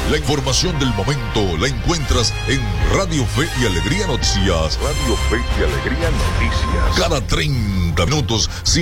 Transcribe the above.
La información del momento la encuentras en Radio Fe y Alegría Noticias. Radio Fe y Alegría Noticias. Cada 30 minutos.